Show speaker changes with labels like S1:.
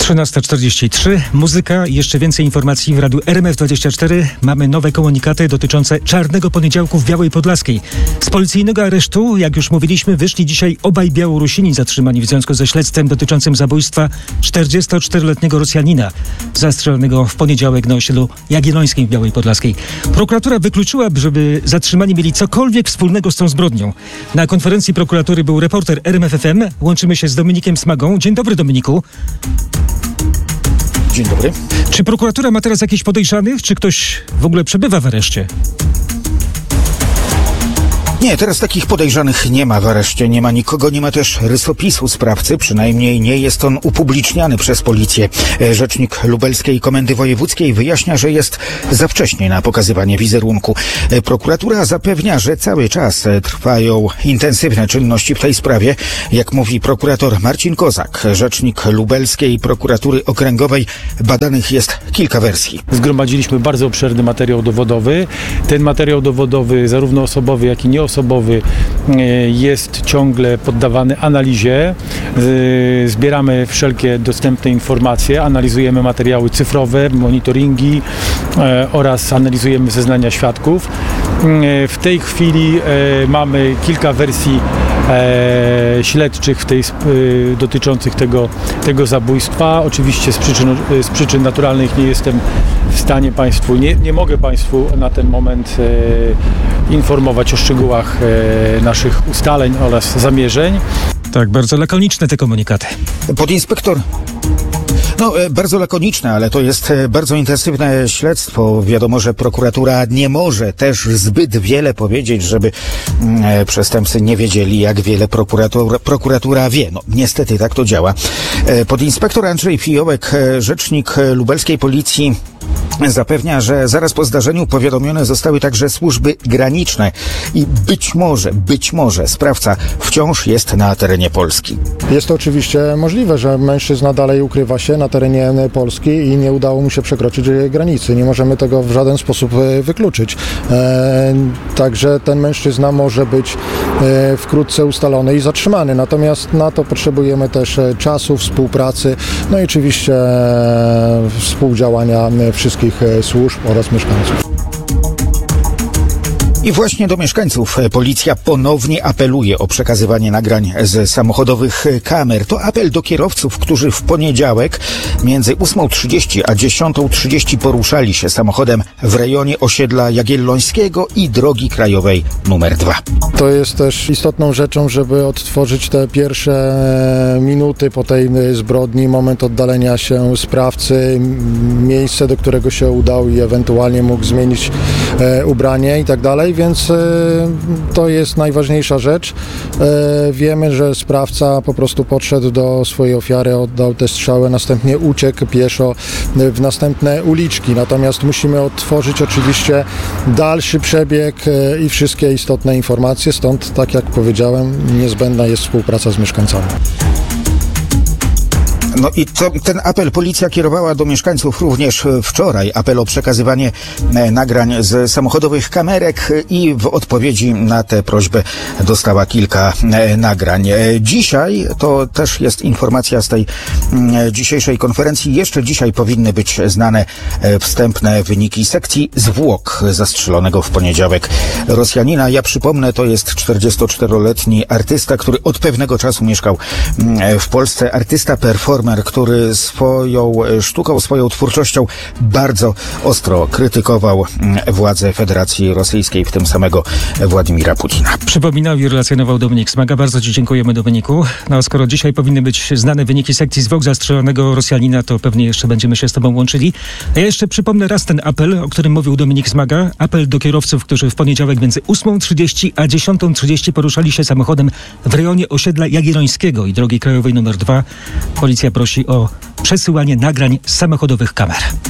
S1: 13:43. Muzyka i jeszcze więcej informacji w radiu RMF24. Mamy nowe komunikaty dotyczące czarnego poniedziałku w Białej Podlaskiej. Z policyjnego aresztu, jak już mówiliśmy, wyszli dzisiaj obaj Białorusini zatrzymani w związku ze śledztwem dotyczącym zabójstwa 44-letniego Rosjanina zastrzelonego w poniedziałek na osiedlu Jagiellońskim w Białej Podlaskiej. Prokuratura wykluczyła, żeby zatrzymani mieli cokolwiek wspólnego z tą zbrodnią. Na konferencji prokuratury był reporter RMF FM. Łączymy się z Dominikiem Smagą. Dzień dobry, Dominiku.
S2: Dzień dobry.
S1: Czy prokuratura ma teraz jakichś podejrzanych? Czy ktoś w ogóle przebywa w areszcie?
S2: Nie, teraz takich podejrzanych nie ma w areszcie, nie ma nikogo, nie ma też rysopisu sprawcy, przynajmniej nie jest on upubliczniany przez policję. Rzecznik Lubelskiej Komendy Wojewódzkiej wyjaśnia, że jest za wcześnie na pokazywanie wizerunku. Prokuratura zapewnia, że cały czas trwają intensywne czynności w tej sprawie. Jak mówi prokurator Marcin Kozak, rzecznik Lubelskiej Prokuratury Okręgowej, badanych jest kilka wersji.
S3: Zgromadziliśmy bardzo obszerny materiał dowodowy. Ten materiał dowodowy, zarówno osobowy, jak i nieosobowy, jest ciągle poddawany analizie. Zbieramy wszelkie dostępne informacje, analizujemy materiały cyfrowe, monitoringi oraz analizujemy zeznania świadków. W tej chwili mamy kilka wersji śledczych dotyczących tego zabójstwa. Oczywiście z przyczyn naturalnych nie jestem w stanie nie mogę Państwu na ten moment informować o szczegółach naszych ustaleń oraz zamierzeń.
S1: Tak, bardzo lakoniczne te komunikaty.
S2: Podinspektor... bardzo lakoniczne, ale to jest bardzo intensywne śledztwo. Wiadomo, że prokuratura nie może też zbyt wiele powiedzieć, żeby przestępcy nie wiedzieli, jak wiele prokuratura wie. Niestety tak to działa. Podinspektor Andrzej Fiołek, rzecznik lubelskiej policji, zapewnia, że zaraz po zdarzeniu powiadomione zostały także służby graniczne i być może sprawca wciąż jest na terenie Polski.
S4: Jest to oczywiście możliwe, że mężczyzna dalej ukrywa się na terenie Polski i nie udało mu się przekroczyć granicy. Nie możemy tego w żaden sposób wykluczyć. Także ten mężczyzna może być wkrótce ustalony i zatrzymany. Natomiast na to potrzebujemy też czasu, współpracy, i oczywiście współdziałania wszystkich służb oraz mieszkańców.
S2: I właśnie do mieszkańców policja ponownie apeluje o przekazywanie nagrań z samochodowych kamer. To apel do kierowców, którzy w poniedziałek między 8:30 a 10:30 poruszali się samochodem w rejonie osiedla Jagiellońskiego i drogi krajowej nr 2.
S4: To jest też istotną rzeczą, żeby odtworzyć te pierwsze minuty po tej zbrodni, moment oddalenia się sprawcy, miejsce, do którego się udał i ewentualnie mógł zmienić ubranie i tak dalej. Więc to jest najważniejsza rzecz. Wiemy, że sprawca po prostu podszedł do swojej ofiary, oddał te strzały, następnie uciekł pieszo w następne uliczki. Natomiast musimy odtworzyć oczywiście dalszy przebieg i wszystkie istotne informacje. Stąd, tak jak powiedziałem, niezbędna jest współpraca z mieszkańcami.
S2: I ten apel policja kierowała do mieszkańców również wczoraj. Apel o przekazywanie nagrań z samochodowych kamerek i w odpowiedzi na tę prośbę dostała kilka nagrań. Dzisiaj, to też jest informacja z tej dzisiejszej konferencji, jeszcze dzisiaj powinny być znane wstępne wyniki sekcji zwłok zastrzelonego w poniedziałek Rosjanina. Ja przypomnę, to jest 44-letni artysta, który od pewnego czasu mieszkał w Polsce. Artysta, performer, który swoją sztuką, swoją twórczością bardzo ostro krytykował władze Federacji Rosyjskiej, w tym samego Władimira Putina.
S1: Przypominał i relacjonował Dominik Smaga. Bardzo Ci dziękujemy, Dominiku. Skoro dzisiaj powinny być znane wyniki sekcji zwłok zastrzelonego Rosjanina, to pewnie jeszcze będziemy się z Tobą łączyli. A ja jeszcze przypomnę raz ten apel, o którym mówił Dominik Smaga. Apel do kierowców, którzy w poniedziałek między 8:30 a 10:30 poruszali się samochodem w rejonie osiedla Jagiellońskiego i drogi krajowej nr 2. Policja prosi o przesyłanie nagrań z samochodowych kamer.